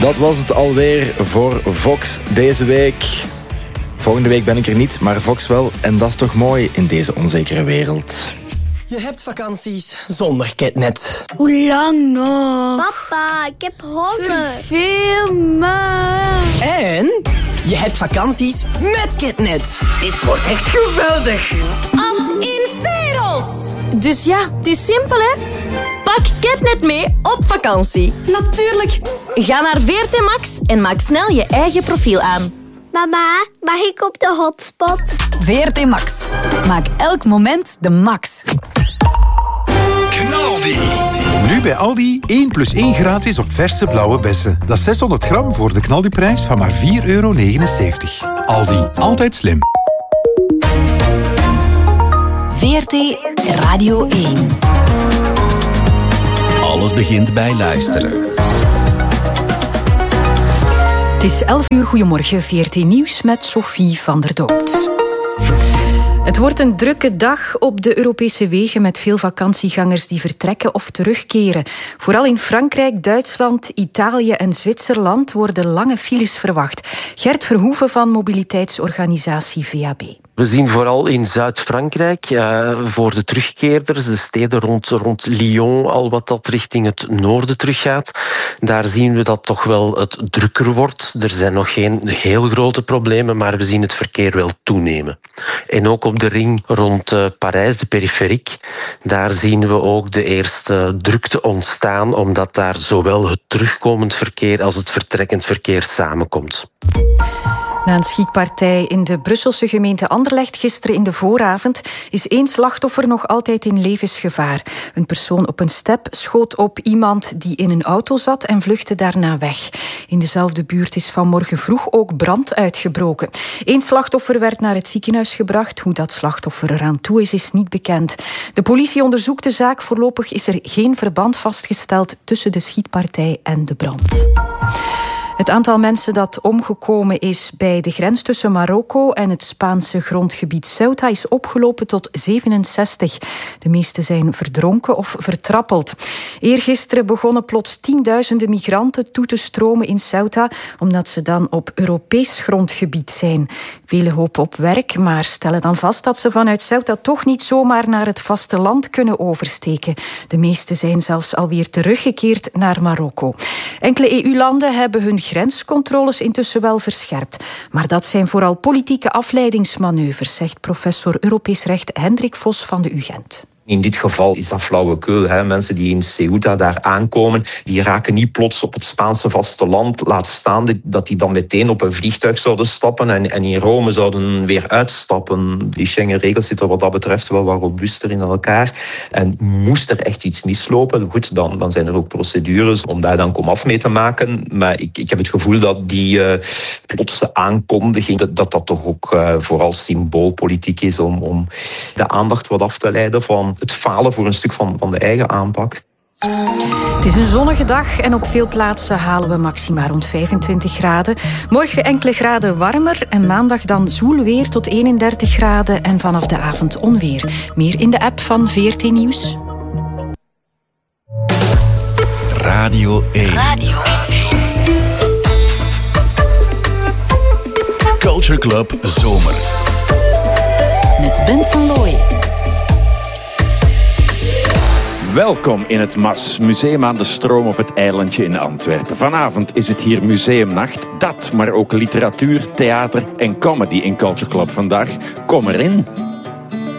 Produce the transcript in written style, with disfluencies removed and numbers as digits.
Dat was het alweer voor Vox deze week. Volgende week ben ik er niet, maar Vox wel. En dat is toch mooi in deze onzekere wereld. Je hebt vakanties zonder Ketnet. Hoe lang nog? Papa, ik heb honger. Veel me. En je hebt vakanties met Ketnet. Dit wordt echt geweldig. Ad inferos. Dus ja, het is simpel, hè? Pak Ketnet mee op vakantie. Natuurlijk. Ga naar VRT Max en maak snel je eigen profiel aan. Mama, mag ik op de hotspot? VRT Max. Maak elk moment de max. Knaldi. Nu bij Aldi 1 + 1 gratis op verse blauwe bessen. Dat is 600 gram voor de knaldiprijs van maar €4,79. Aldi, altijd slim. VRT Radio 1. Alles begint bij luisteren. Het is 11 uur, goedemorgen, VRT Nieuws met Sophie van der Dood. Het wordt een drukke dag op de Europese wegen met veel vakantiegangers die vertrekken of terugkeren. Vooral in Frankrijk, Duitsland, Italië en Zwitserland worden lange files verwacht. Gert Verhoeven van mobiliteitsorganisatie VAB. We zien vooral in Zuid-Frankrijk, voor de terugkeerders, de steden rond Lyon, al wat dat richting het noorden teruggaat, daar zien we dat toch wel het drukker wordt. Er zijn nog geen heel grote problemen, maar we zien het verkeer wel toenemen. En ook op de ring rond Parijs, de periferiek, daar zien we ook de eerste drukte ontstaan, omdat daar zowel het terugkomend verkeer als het vertrekkend verkeer samenkomt. Na een schietpartij in de Brusselse gemeente Anderlecht gisteren in de vooravond is 1 slachtoffer nog altijd in levensgevaar. Een persoon op een step schoot op iemand die in een auto zat en vluchtte daarna weg. In dezelfde buurt is vanmorgen vroeg ook brand uitgebroken. 1 slachtoffer werd naar het ziekenhuis gebracht. Hoe dat slachtoffer eraan toe is niet bekend. De politie onderzoekt de zaak. Voorlopig is er geen verband vastgesteld tussen de schietpartij en de brand. Het aantal mensen dat omgekomen is bij de grens tussen Marokko en het Spaanse grondgebied Ceuta is opgelopen tot 67. De meeste zijn verdronken of vertrappeld. Eergisteren begonnen plots tienduizenden migranten toe te stromen in Ceuta, omdat ze dan op Europees grondgebied zijn. Velen hopen op werk, maar stellen dan vast dat ze vanuit Ceuta toch niet zomaar naar het vasteland kunnen oversteken. De meeste zijn zelfs alweer teruggekeerd naar Marokko. Enkele EU-landen hebben hun grenscontroles intussen wel verscherpt. Maar dat zijn vooral politieke afleidingsmanoeuvres, zegt professor Europees Recht Hendrik Vos van de UGent. In dit geval is dat flauwekul. Mensen die in Ceuta daar aankomen, die raken niet plots op het Spaanse vasteland. Laat staan dat die dan meteen op een vliegtuig zouden stappen en in Rome zouden weer uitstappen. Die Schengen-regels zitten wat dat betreft wel wat robuuster in elkaar. En moest er echt iets mislopen, goed, dan zijn er ook procedures om daar dan komaf mee te maken. Maar ik heb het gevoel dat die plotse aankondiging, dat toch ook vooral symboolpolitiek is om de aandacht wat af te leiden van het falen voor een stuk van de eigen aanpak. Het is een zonnige dag en op veel plaatsen halen we maxima rond 25 graden. Morgen enkele graden warmer en maandag dan zwoel weer tot 31 graden en vanaf de avond onweer. Meer in de app van VRT Nieuws. Radio 1. Radio 1. Culture Club Zomer. Met Bent van Looy. Welkom in het MAS, Museum aan de Stroom op het eilandje in Antwerpen. Vanavond is het hier museumnacht. Dat, maar ook literatuur, theater en comedy in Culture Club vandaag. Kom erin.